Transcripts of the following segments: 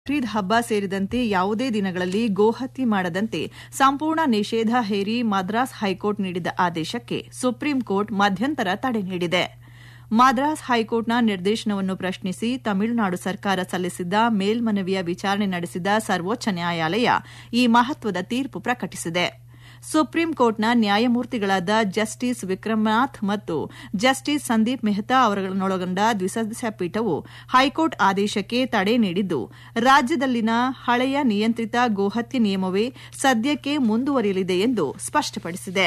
ಬಕ್ರೀದ್ ಹಬ್ಬ ಸೇರಿದಂತೆ ಯಾವುದೇ ದಿನಗಳಲ್ಲಿ ಗೋಹತ್ಯೆ ಮಾಡದಂತೆ ಸಂಪೂರ್ಣ ನಿಷೇಧ ಹೇರಿ ಮದ್ರಾಸ್ ಹೈಕೋರ್ಟ್ ನೀಡಿದ ಆದೇಶಕ್ಕೆ ಸುಪ್ರೀಂ ಕೋರ್ಟ್ ಮಧ್ಯಂತರ ತಡೆ ನೀಡಿದೆ. ಮದ್ರಾಸ್ ಹೈಕೋರ್ಟ್ನ ನಿರ್ದೇಶನವನ್ನು ಪ್ರಶ್ನಿಸಿ ತಮಿಳುನಾಡು ಸರ್ಕಾರ ಸಲ್ಲಿಸಿದ್ದ ಮೇಲ್ಮನವಿಯ ವಿಚಾರಣೆ ನಡೆಸಿದ ಸರ್ವೋಚ್ಚ ನ್ಯಾಯಾಲಯ ಈ ಮಹತ್ವದ ತೀರ್ಪು ಪ್ರಕಟಿಸಿದೆ. ಸುಪ್ರೀಂ ಕೋರ್ಟ್ನ ನ್ಯಾಯಮೂರ್ತಿಗಳಾದ ಜಸ್ಟಿಸ್ ವಿಕ್ರಮನಾಥ್ ಮತ್ತು ಜಸ್ಟಿಸ್ ಸಂದೀಪ್ ಮೆಹ್ತಾ ಅವರನ್ನೊಳಗೊಂಡ ದ್ವಿಸದಸ್ಯ ಪೀಠವು ಹೈಕೋರ್ಟ್ ಆದೇಶಕ್ಕೆ ತಡೆ ನೀಡಿದ್ದು, ರಾಜ್ಯದಲ್ಲಿನ ಹಳೆಯ ನಿಯಂತ್ರಿತ ಗೋಹತ್ಯೆ ನಿಯಮವೇ ಸದ್ಯಕ್ಕೆ ಮುಂದುವರಿಯಲಿದೆ ಎಂದು ಸ್ಪಷ್ಟಪಡಿಸಿದೆ.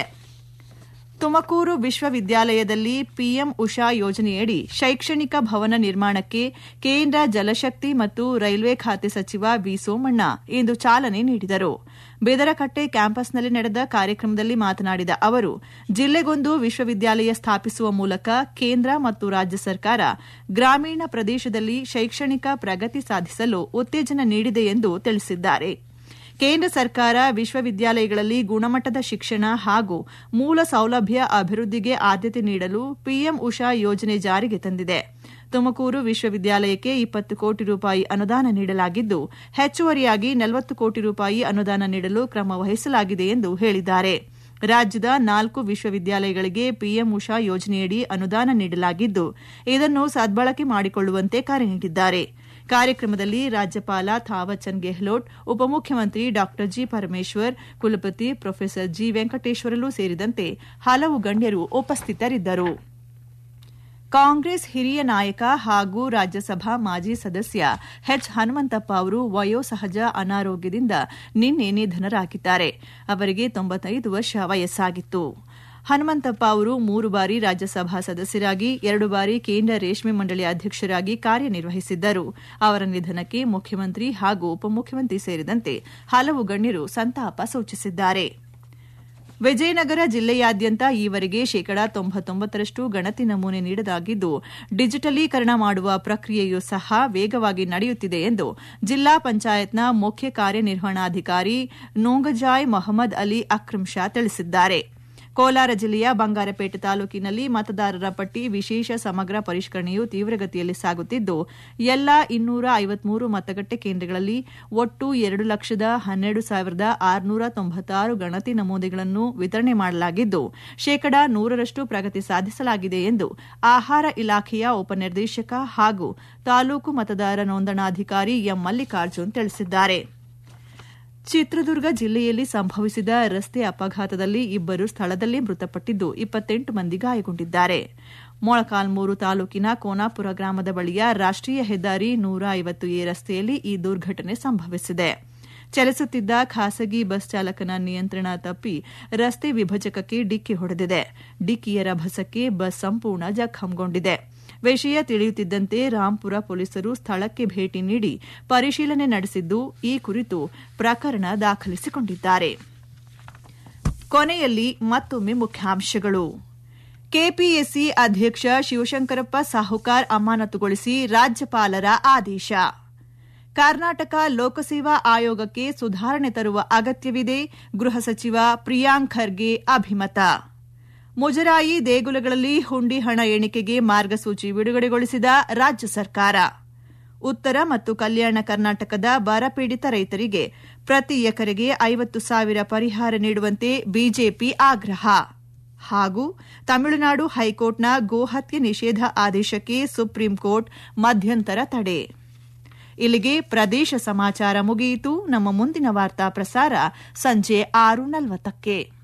ತುಮಕೂರು ವಿಶ್ವವಿದ್ಯಾಲಯದಲ್ಲಿ ಪಿಎಂ ಉಷಾ ಯೋಜನೆಯಡಿ ಶೈಕ್ಷಣಿಕ ಭವನ ನಿರ್ಮಾಣಕ್ಕೆ ಕೇಂದ್ರ ಜಲಶಕ್ತಿ ಮತ್ತು ರೈಲ್ವೆ ಖಾತೆ ಸಚಿವ ವಿ ಸೋಮಣ್ಣ ಇಂದು ಚಾಲನೆ ನೀಡಿದರು. ಬೇದರಕಟ್ಟೆ ಕ್ಯಾಂಪಸ್ನಲ್ಲಿ ನಡೆದ ಕಾರ್ಯಕ್ರಮದಲ್ಲಿ ಮಾತನಾಡಿದ ಅವರು, ಜಿಲ್ಲೆಗೊಂದು ವಿಶ್ವವಿದ್ಯಾಲಯ ಸ್ಥಾಪಿಸುವ ಮೂಲಕ ಕೇಂದ್ರ ಮತ್ತು ರಾಜ್ಯ ಸರ್ಕಾರ ಗ್ರಾಮೀಣ ಪ್ರದೇಶದಲ್ಲಿ ಶೈಕ್ಷಣಿಕ ಪ್ರಗತಿ ಸಾಧಿಸಲು ಉತ್ತೇಜನ ನೀಡಿದೆ ಎಂದು ತಿಳಿಸಿದ್ದಾರೆ. ಕೇಂದ್ರ ಸರ್ಕಾರ ವಿಶ್ವವಿದ್ಯಾಲಯಗಳಲ್ಲಿ ಗುಣಮಟ್ಟದ ಶಿಕ್ಷಣ ಹಾಗೂ ಮೂಲ ಸೌಲಭ್ಯ ಅಭಿವೃದ್ಧಿಗೆ ಆದ್ಯತೆ ನೀಡಲು ಪಿಎಂ ಉಷಾ ಯೋಜನೆ ಜಾರಿಗೆ ತಂದಿದೆ. ತುಮಕೂರು ವಿಶ್ವವಿದ್ಯಾಲಯಕ್ಕೆ 20 ಕೋಟಿ ರೂಪಾಯಿ ಅನುದಾನ ನೀಡಲಾಗಿದ್ದು, ಹೆಚ್ಚುವರಿಯಾಗಿ 40 ಕೋಟಿ ರೂಪಾಯಿ ಅನುದಾನ ನೀಡಲು ಕ್ರಮ ವಹಿಸಲಾಗಿದೆ ಎಂದು ಹೇಳಿದ್ದಾರೆ. ರಾಜ್ಯದ 4 ವಿಶ್ವವಿದ್ಯಾಲಯಗಳಿಗೆ ಪಿಎಂ ಉಷಾ ಯೋಜನೆಯಡಿ ಅನುದಾನ ನೀಡಲಾಗಿದ್ದು, ಇದನ್ನು ಸದ್ಬಳಕೆ ಮಾಡಿಕೊಳ್ಳುವಂತೆ ಕರೆ ನೀಡಿದ್ದಾರೆ. ಕಾರ್ಯಕ್ರಮದಲ್ಲಿ ರಾಜ್ಯಪಾಲ ಥಾವರ್ಚಂದ್ ಗೆಹ್ಲೋಟ್, ಉಪಮುಖ್ಯಮಂತ್ರಿ ಡಾ ಜಿ ಪರಮೇಶ್ವರ್, ಕುಲಪತಿ ಪ್ರೊ ಜಿ ವೆಂಕಟೇಶ್ವರಲು ಸೇರಿದಂತೆ ಹಲವು ಗಣ್ಯರು ಉಪಸ್ಥಿತರಿದ್ದರು. ಕಾಂಗ್ರೆಸ್ ಹಿರಿಯ ನಾಯಕ ಹಾಗೂ ರಾಜ್ಯಸಭಾ ಮಾಜಿ ಸದಸ್ಯ ಎಚ್ ಹನುಮಂತಪ್ಪ ಅವರು ವಯೋಸಹಜ ಅನಾರೋಗ್ಯದಿಂದ ನಿನ್ನೆ ನಿಧನರಾಗಿದ್ದಾರೆ. ಅವರಿಗೆ 95 ವರ್ಷ ವಯಸ್ಸಾಗಿತ್ತು. ಹನುಮಂತಪ್ಪ ಅವರು 3 ಬಾರಿ ರಾಜ್ಯಸಭಾ ಸದಸ್ಯರಾಗಿ 2 ಬಾರಿ ಕೇಂದ್ರ ರೇಷ್ಮೆ ಮಂಡಳಿ ಅಧ್ಯಕ್ಷರಾಗಿ ಕಾರ್ಯನಿರ್ವಹಿಸಿದ್ದರು. ಅವರ ನಿಧನಕ್ಕೆ ಮುಖ್ಯಮಂತ್ರಿ ಹಾಗೂ ಉಪಮುಖ್ಯಮಂತ್ರಿ ಸೇರಿದಂತೆ ಹಲವು ಗಣ್ಯರು ಸಂತಾಪ ಸೂಚಿಸಿದ್ದಾರೆ. ವಿಜಯನಗರ ಜಿಲ್ಲೆಯಾದ್ಯಂತ ಈವರೆಗೆ 99% ಗಣತಿ ನಮೂನೆ ನೀಡಲಾಗಿದ್ದು, ಡಿಜಿಟಲೀಕರಣ ಮಾಡುವ ಪ್ರಕ್ರಿಯೆಯೂ ಸಹ ವೇಗವಾಗಿ ನಡೆಯುತ್ತಿದೆ ಎಂದು ಜಿಲ್ಲಾ ಪಂಚಾಯತ್ನ ಮುಖ್ಯ ಕಾರ್ಯನಿರ್ವಹಣಾಧಿಕಾರಿ ನೂಂಗಜಾಯ್ ಮೊಹಮ್ಮದ್ ಅಲಿ ಅಕ್ರಮ್ ಶಾ ತಿಳಿಸಿದ್ದಾರೆ. ಕೋಲಾರ ಜಿಲ್ಲೆಯ ಬಂಗಾರಪೇಟೆ ತಾಲೂಕಿನಲ್ಲಿ ಮತದಾರರ ಪಟ್ಟಿ ವಿಶೇಷ ಸಮಗ್ರ ಪರಿಷ್ಕರಣೆಯು ತೀವ್ರಗತಿಯಲ್ಲಿ ಸಾಗುತ್ತಿದ್ದು, ಎಲ್ಲಾ 253 ಮತಗಟ್ಟೆ ಕೇಂದ್ರಗಳಲ್ಲಿ ಒಟ್ಟು 2,12,696 ಗಣತಿ ನಮೂನೆಗಳನ್ನು ವಿತರಣೆ ಮಾಡಲಾಗಿದ್ದು, 100% ಪ್ರಗತಿ ಸಾಧಿಸಲಾಗಿದೆ ಎಂದು ಆಹಾರ ಇಲಾಖೆಯ ಉಪನಿರ್ದೇಶಕ ಹಾಗೂ ತಾಲೂಕು ಮತದಾರ ನೋಂದಣಾಧಿಕಾರಿ ಎಂ ಮಲ್ಲಿಕಾರ್ಜುನ್ ತಿಳಿಸಿದ್ದಾರೆ. ಚಿತ್ರದುರ್ಗ ಜಿಲ್ಲೆಯಲ್ಲಿ ಸಂಭವಿಸಿದ ರಸ್ತೆ ಅಪಘಾತದಲ್ಲಿ 2 ಸ್ಥಳದಲ್ಲೇ ಮೃತಪಟ್ಟಿದ್ದು, 28 ಮಂದಿ ಗಾಯಗೊಂಡಿದ್ದಾರೆ. ಮೊಳಕಾಲ್ಮೂರು ತಾಲೂಕಿನ ಕೋನಾಪುರ ಗ್ರಾಮದ ಬಳಿಯ ರಾಷ್ಟೀಯ ಹೆದ್ದಾರಿ 150A ರಸ್ತೆಯಲ್ಲಿ ಈ ದುರ್ಘಟನೆ ಸಂಭವಿಸಿದೆ. ಚಲಿಸುತ್ತಿದ್ದ ಖಾಸಗಿ ಬಸ್ ಚಾಲಕನ ನಿಯಂತ್ರಣ ತಪ್ಪಿ ರಸ್ತೆ ವಿಭಜಕಕ್ಕೆ ಡಿಕ್ಕಿ ಹೊಡೆದಿದೆ. ಡಿಕ್ಕಿಯ ರಭಸಕ್ಕೆ ಬಸ್ ಸಂಪೂರ್ಣ ಜಖಂಗೊಂಡಿದೆ. ವಿಷಯ ತಿಳಿಯುತ್ತಿದ್ದಂತೆ ರಾಂಪುರ ಪೊಲೀಸರು ಸ್ಥಳಕ್ಕೆ ಭೇಟಿ ನೀಡಿ ಪರಿಶೀಲನೆ ನಡೆಸಿದ್ದು, ಈ ಕುರಿತು ಪ್ರಕರಣ ದಾಖಲಿಸಿಕೊಂಡಿದ್ದಾರೆ. ಕೊನೆಯಲ್ಲಿ ಮತ್ತೊಮ್ಮೆ ಮುಖ್ಯಾಂಶಗಳು. ಕೆಪಿಎಸ್ಸಿ ಅಧ್ಯಕ್ಷ ಶಿವಶಂಕರಪ್ಪ ಸಾಹುಕಾರ್ ಅಮಾನತುಗೊಳಿಸಿ ರಾಜ್ಯಪಾಲರ ಆದೇಶ. ಕರ್ನಾಟಕ ಲೋಕಸೇವಾ ಆಯೋಗಕ್ಕೆ ಸುಧಾರಣೆ ತರುವ ಅಗತ್ಯವಿದೆ, ಗೃಹ ಸಚಿವ ಪ್ರಿಯಾಂಕ್ ಖರ್ಗೆ ಅಭಿಮತ. ಮುಜರಾಯಿ ದೇಗುಲಗಳಲ್ಲಿ ಹುಂಡಿ ಹಣ ಎಣಿಕೆಗೆ ಮಾರ್ಗಸೂಚಿ ಬಿಡುಗಡೆಗೊಳಿಸಿದ ರಾಜ್ಯ ಸರ್ಕಾರ. ಉತ್ತರ ಮತ್ತು ಕಲ್ಯಾಣ ಕರ್ನಾಟಕದ ಬರಪೀಡಿತ ರೈತರಿಗೆ ಪ್ರತಿ ಎಕರೆಗೆ 50,000 ಪರಿಹಾರ ನೀಡುವಂತೆ ಬಿಜೆಪಿ ಆಗ್ರಹ. ಹಾಗೂ ತಮಿಳುನಾಡು ಹೈಕೋರ್ಟ್ನ ಗೋಹತ್ಯೆ ನಿಷೇಧ ಆದೇಶಕ್ಕೆ ಸುಪ್ರೀಂ ಕೋರ್ಟ್ ಮಧ್ಯಂತರ ತಡೆ. ಇಲ್ಲಿಗೆ ಪ್ರದೇಶ ಸಮಾಚಾರ ಮುಗಿಯಿತು. ನಮ್ಮ ಮುಂದಿನ ವಾರ್ತಾ ಪ್ರಸಾರ ಸಂಜೆ 6:40ಕ್ಕೆ.